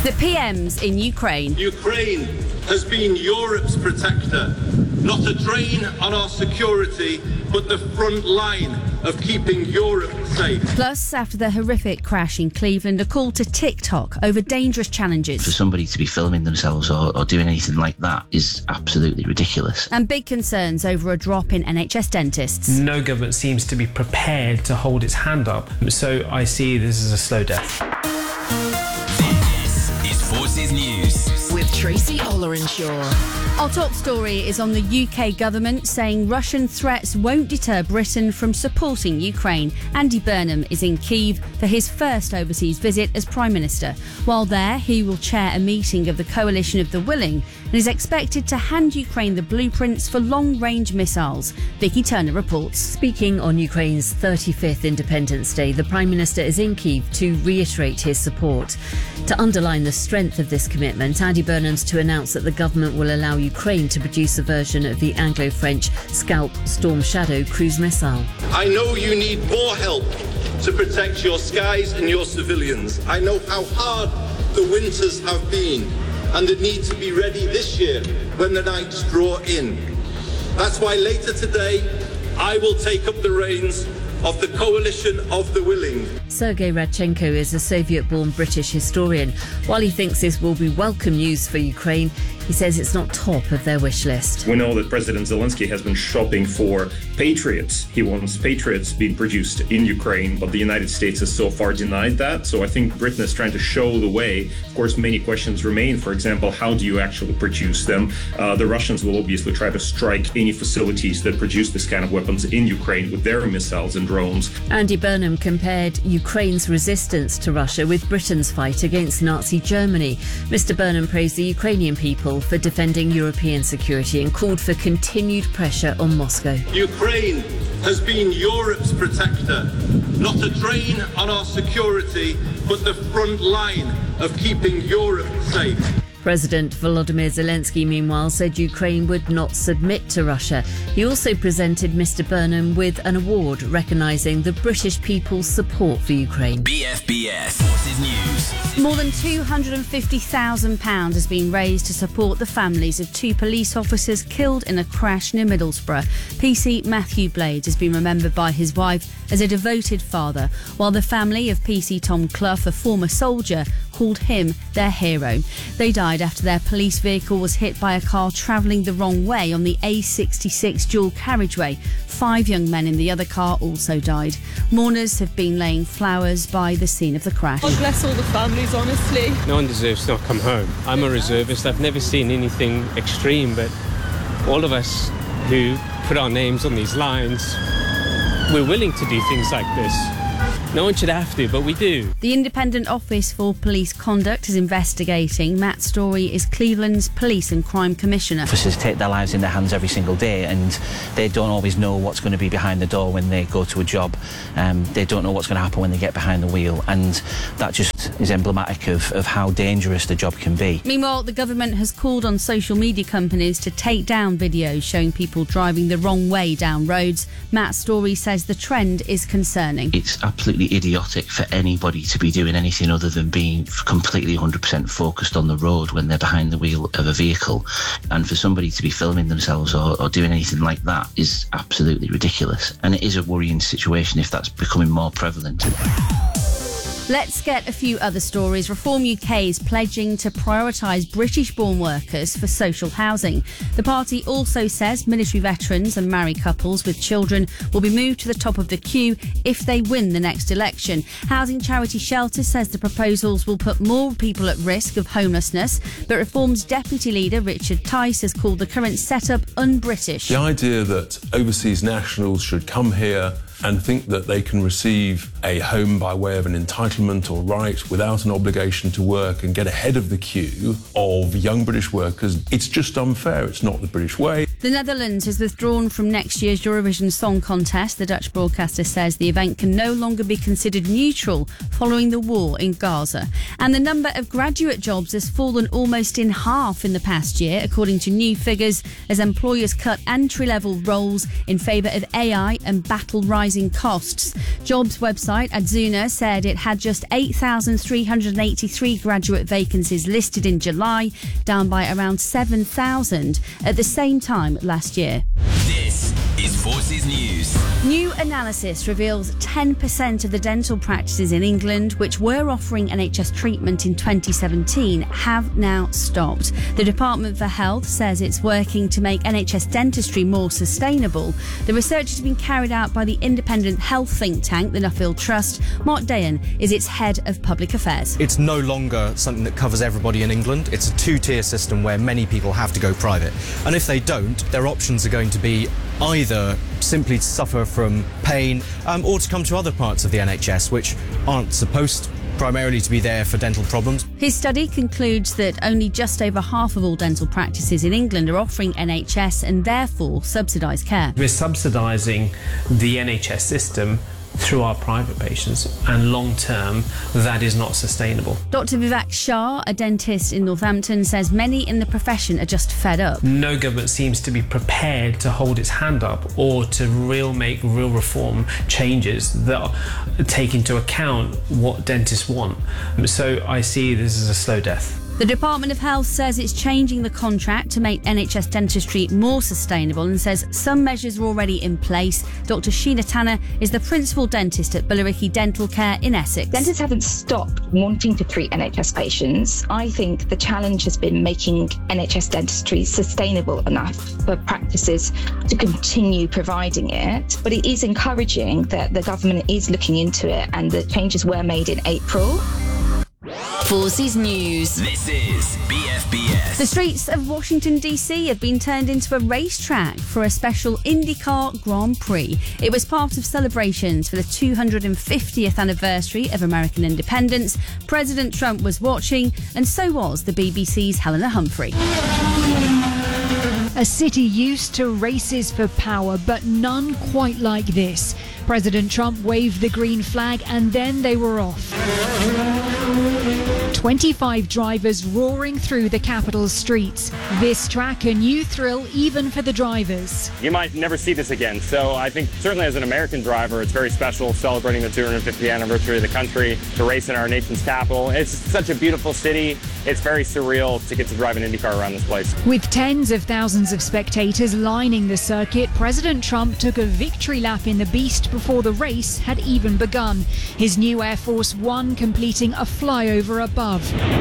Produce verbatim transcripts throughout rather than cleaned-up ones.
The P M's in Ukraine. Ukraine has been Europe's protector, not a drain on our security, but the front line of keeping Europe safe. Plus, after the horrific crash in Cleveland, a call to TikTok over dangerous challenges. For somebody to be filming themselves or, or doing anything like that is absolutely ridiculous. And big concerns over a drop in N H S dentists. No government seems to be prepared to hold its hand up, so I see this as a slow death. This is Forces News with Tracy Ollerenshaw. Our top story is on the U K government saying Russian threats won't deter Britain from supporting Ukraine. Andy Burnham is in Kyiv for his first overseas visit as Prime Minister. While there, he will chair a meeting of the Coalition of the Willing and is expected to hand Ukraine the blueprints for long-range missiles. Vicky Turner reports. Speaking on Ukraine's thirty-fifth Independence Day, the Prime Minister is in Kyiv to reiterate his support. To underline the strength of this commitment, Andy Burnham's to announce that the government will allow Ukraine to produce a version of the Anglo-French Scalp Storm Shadow cruise missile. I know you need more help to protect your skies and your civilians. I know how hard the winters have been and the need to be ready this year when the nights draw in. That's why later today I will take up the reins of the Coalition of the Willing. Sergei Radchenko is a Soviet-born British historian. While he thinks this will be welcome news for Ukraine, he says it's not top of their wish list. We know that President Zelensky has been shopping for Patriots. He wants Patriots being produced in Ukraine, but the United States has so far denied that. So I think Britain is trying to show the way. Of course, many questions remain. For example, how do you actually produce them? Uh, the Russians will obviously try to strike any facilities that produce this kind of weapons in Ukraine with their missiles and drones. Andy Burnham compared Ukraine's resistance to Russia with Britain's fight against Nazi Germany. Mister Burnham praised the Ukrainian people for defending European security and called for continued pressure on Moscow. Ukraine has been Europe's protector, not a drain on our security, but the front line of keeping Europe safe. President Volodymyr Zelensky, meanwhile, said Ukraine would not submit to Russia. He also presented Mister Burnham with an award recognising the British people's support for Ukraine. B F B S Forces News. More than two hundred fifty thousand pounds has been raised to support the families of two police officers killed in a crash near Middlesbrough. P C Matthew Blades has been remembered by his wife as a devoted father, while the family of P C Tom Clough, a former soldier, called him their hero. They died after their police vehicle was hit by a car travelling the wrong way on the A sixty-six dual carriageway. Five young men in the other car also died. Mourners have been laying flowers by the scene of the crash. God bless all the families, honestly. No one deserves to not come home. I'm a reservist. I've never seen anything extreme, but all of us who put our names on these lines, we're willing to do things like this. No one should have to, but we do. The Independent Office for Police Conduct is investigating. Matt Story is Cleveland's Police and Crime Commissioner. Officers take their lives in their hands every single day, and they don't always know what's going to be behind the door when they go to a job. Um, they don't know what's going to happen when they get behind the wheel, and that just is emblematic of, of how dangerous the job can be. Meanwhile, the government has called on social media companies to take down videos showing people driving the wrong way down roads. Matt Story says the trend is concerning. It's absolutely idiotic for anybody to be doing anything other than being completely one hundred percent focused on the road when they're behind the wheel of a vehicle. And for somebody to be filming themselves or, or doing anything like that is absolutely ridiculous. And it is a worrying situation if that's becoming more prevalent. Let's get a few other stories. Reform U K is pledging to prioritise British-born workers for social housing. The party also says military veterans and married couples with children will be moved to the top of the queue if they win the next election. Housing charity Shelter says the proposals will put more people at risk of homelessness, but Reform's deputy leader Richard Tice has called the current setup un-British. The idea that overseas nationals should come here and think that they can receive a home by way of an entitlement or right without an obligation to work and get ahead of the queue of young British workers, it's just unfair. It's not the British way. The Netherlands has withdrawn from next year's Eurovision Song Contest. The Dutch broadcaster says the event can no longer be considered neutral following the war in Gaza. And the number of graduate jobs has fallen almost in half in the past year, according to new figures, as employers cut entry-level roles in favour of A I and battle rising costs. Jobs website Adzuna said it had just eight thousand three hundred eighty-three graduate vacancies listed in July, down by around seven thousand at the same time last year. This is Forces News. New analysis reveals ten percent of the dental practices in England which were offering N H S treatment in twenty seventeen have now stopped. The Department for Health says it's working to make N H S dentistry more sustainable. The research has been carried out by the independent health think tank, the Nuffield Trust. Mark Dayan is its head of public affairs. It's no longer something that covers everybody in England. It's a two-tier system where many people have to go private. And if they don't, their options are going to be either simply to suffer from pain um, or to come to other parts of the N H S which aren't supposed primarily to be there for dental problems. His study concludes that only just over half of all dental practices in England are offering N H S and therefore subsidised care. We're subsidising the N H S system through our private patients, and long term that is not sustainable. Doctor Vivek Shah, a dentist in Northampton, says many in the profession are just fed up. No government seems to be prepared to hold its hand up or to real make real reform changes that take into account what dentists want. So I see this as a slow death. The Department of Health says it's changing the contract to make N H S dentistry more sustainable and says some measures are already in place. Doctor Sheena Tanner is the principal dentist at Billericay Dental Care in Essex. Dentists haven't stopped wanting to treat N H S patients. I think the challenge has been making N H S dentistry sustainable enough for practices to continue providing it. But it is encouraging that the government is looking into it and the changes were made in April. Forces News. This is B F B S. The streets of Washington, D C have been turned into a racetrack for a special IndyCar Grand Prix. It was part of celebrations for the two hundred fiftieth anniversary of American independence. President Trump was watching, and so was the B B C's Helena Humphrey. A city used to races for power, but none quite like this. President Trump waved the green flag and then they were off. twenty-five drivers roaring through the capital's streets. This track a new thrill even for the drivers. You might never see this again, so I think certainly as an American driver it's very special celebrating the two hundred fiftieth anniversary of the country to race in our nation's capital. It's such a beautiful city. It's very surreal to get to drive an IndyCar around this place. With tens of thousands of spectators lining the circuit, President Trump took a victory lap in the Beast before the race had even begun. His new Air Force One completing a flyover above.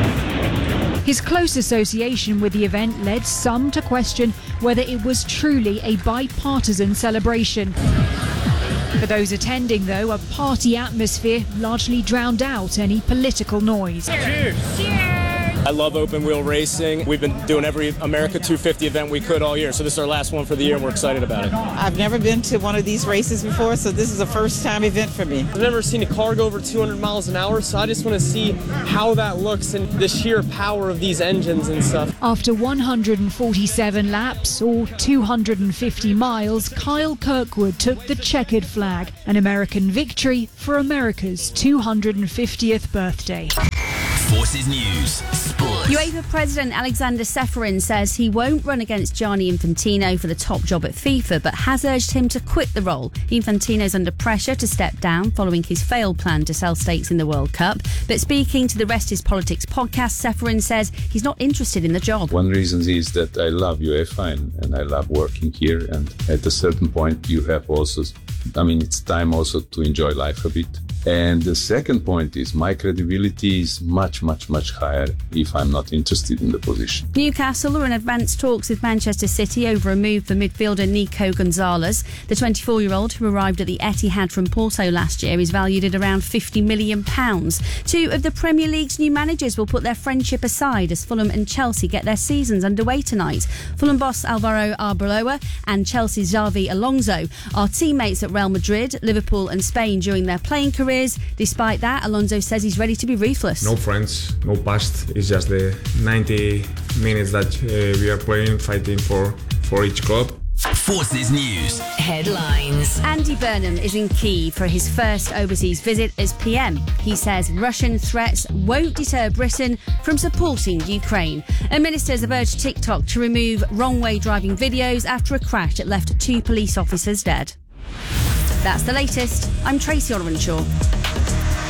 His close association with the event led some to question whether it was truly a bipartisan celebration. For those attending, though, a party atmosphere largely drowned out any political noise. Cheers! Cheers! I love open wheel racing. We've been doing every America two fifty event we could all year, so this is our last one for the year and we're excited about it. I've never been to one of these races before, so this is a first time event for me. I've never seen a car go over two hundred miles an hour, so I just want to see how that looks and the sheer power of these engines and stuff. After one hundred forty-seven laps, or two hundred fifty miles, Kyle Kirkwood took the checkered flag, an American victory for America's two hundred fiftieth birthday. Forces News. Sports. UEFA President Alexander Ceferin says he won't run against Gianni Infantino for the top job at FIFA, but has urged him to quit the role. Infantino's under pressure to step down following his failed plan to sell stakes in the World Cup. But speaking to the Rest is Politics podcast, Ceferin says he's not interested in the job. One reason is that I love UEFA and, and I love working here. And at a certain point, you have also, I mean, it's time also to enjoy life a bit. And the second point is my credibility is much, much, much higher if I'm not interested in the position. Newcastle are in advanced talks with Manchester City over a move for midfielder Nico Gonzalez. The twenty-four-year-old who arrived at the Etihad from Porto last year is valued at around fifty million pounds. Two of the Premier League's new managers will put their friendship aside as Fulham and Chelsea get their seasons underway tonight. Fulham boss Alvaro Arbeloa and Chelsea's Xavi Alonso are teammates at Real Madrid, Liverpool and Spain during their playing careers. Despite that, Alonso says he's ready to be ruthless. No friends, no past. It's just the ninety minutes that uh, we are playing, fighting for for each club. Forces News. Headlines. Andy Burnham is in Kyiv for his first overseas visit as P M. He says Russian threats won't deter Britain from supporting Ukraine. And ministers have urged TikTok to remove wrong-way driving videos after a crash that left two police officers dead. That's the latest. I'm Tracy Orenshaw.